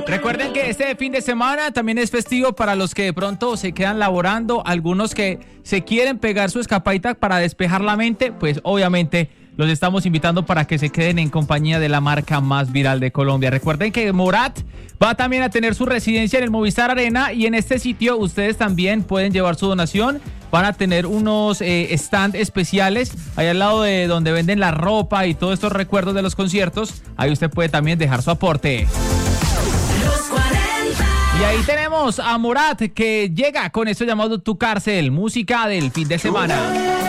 Recuerden que este fin de semana también es festivo para los que de pronto se quedan laborando, algunos que se quieren pegar su escapadita para despejar la mente, pues obviamente los estamos invitando para que se queden en compañía de la marca más viral de Colombia. Recuerden que Morat va también a tener su residencia en el Movistar Arena y en este sitio ustedes también pueden llevar su donación. Van a tener unos stand especiales ahí al lado de donde venden la ropa y todos estos recuerdos de los conciertos. Ahí usted puede también dejar su aporte. Los 40. Y ahí tenemos a Morat que llega con esto llamado Tu Cárcel, música del fin de semana.